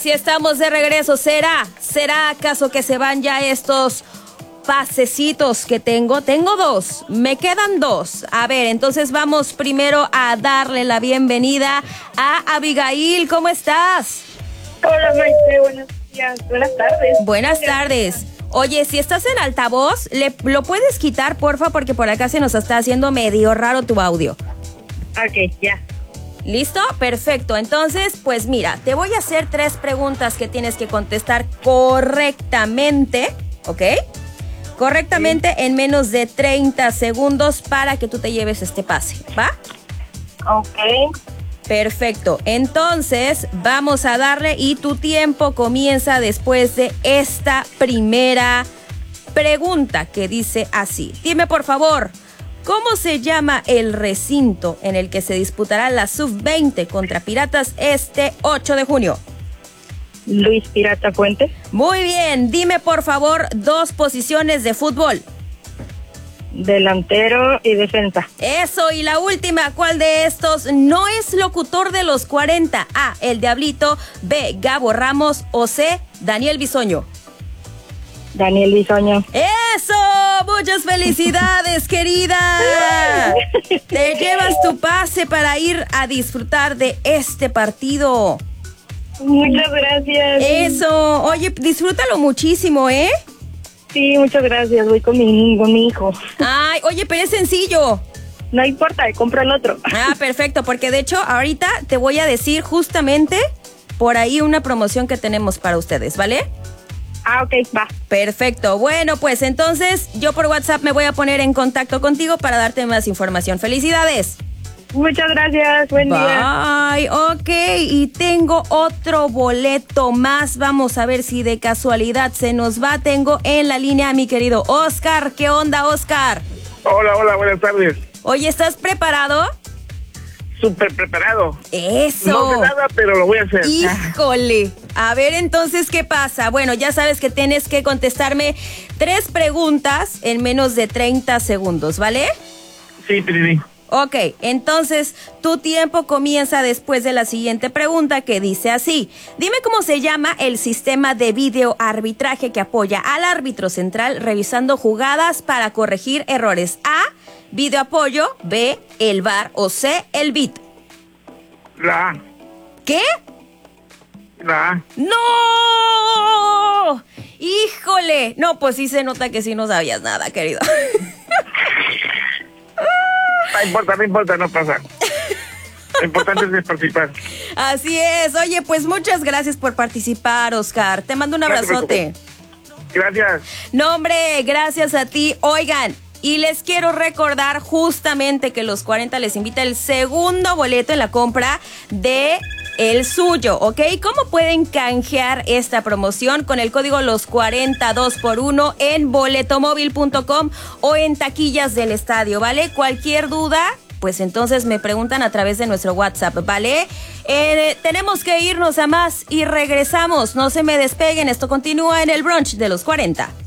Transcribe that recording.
sí estamos de regreso. ¿Será acaso que se van ya estos pasecitos que tengo? Tengo 2, me quedan 2. A ver, entonces vamos primero a darle la bienvenida a Abigail. ¿Cómo estás? Hola, Maite, buenos días, buenas tardes. Buenas tardes. Oye, si estás en altavoz, ¿lo puedes quitar, porfa? Porque por acá se nos está haciendo medio raro tu audio. Ok, ya. ¿Listo? Perfecto. Entonces, pues mira, te voy a hacer 3 preguntas que tienes que contestar correctamente, ¿ok? Correctamente en menos de 30 segundos para que tú te lleves este pase, ¿va? Ok. Perfecto. Entonces, vamos a darle y tu tiempo comienza después de esta primera pregunta que dice así. Dime, por favor, ¿cómo se llama el recinto en el que se disputará la Sub-20 contra Piratas este 8 de junio? Luis Pirata Fuente. Muy bien. Dime, por favor, 2 posiciones de fútbol. Delantero y defensa. Eso, y la última, ¿cuál de estos no es locutor de los 40? A, el Diablito, B, Gabo Ramos o C, Daniel Bisoño. Daniel Bisoño. ¡Eso! ¡Muchas felicidades, querida! Te llevas tu pase para ir a disfrutar de este partido. Muchas gracias. Eso. Oye, disfrútalo muchísimo, ¿eh? Sí, muchas gracias. Voy con mi hijo. Ay, oye, pero es sencillo. No importa, compro el otro. Ah, perfecto, porque de hecho ahorita te voy a decir justamente por ahí una promoción que tenemos para ustedes, ¿vale? Ah, ok, va. Perfecto. Bueno, pues entonces yo por WhatsApp me voy a poner en contacto contigo para darte más información. ¡Felicidades! Muchas gracias, buen día. Bye. Ok, y tengo otro boleto más. Vamos a ver si de casualidad se nos va. Tengo en la línea a mi querido Oscar. ¿Qué onda, Oscar? Hola, buenas tardes. Oye, ¿estás preparado? Súper preparado. Eso. No sé nada, pero lo voy a hacer. Híjole. A ver, entonces, ¿qué pasa? Bueno, ya sabes que tienes que contestarme 3 preguntas en menos de 30 segundos, ¿vale? Sí, Trini. Ok, entonces tu tiempo comienza después de la siguiente pregunta que dice así. Dime cómo se llama el sistema de videoarbitraje que apoya al árbitro central revisando jugadas para corregir errores. A, videoapoyo, B, el VAR o C, el BIT. La A. ¿Qué? La A. ¡No! ¡Híjole! No, pues sí se nota que sí no sabías nada, querido. No importa, no pasa. Lo importante es participar. Así es. Oye, pues muchas gracias por participar, Oscar. Te mando un abrazote. Gracias. No, hombre, gracias a ti. Oigan, y les quiero recordar justamente que Los 40 les invita el segundo boleto en la compra de el suyo, ¿ok? ¿Cómo pueden canjear esta promoción? Con el código Los 40 2x1 en boletomóvil.com o en taquillas del estadio, ¿vale? Cualquier duda, pues entonces me preguntan a través de nuestro WhatsApp, ¿vale? Tenemos que irnos a más y regresamos. No se me despeguen, esto continúa en el brunch de Los 40.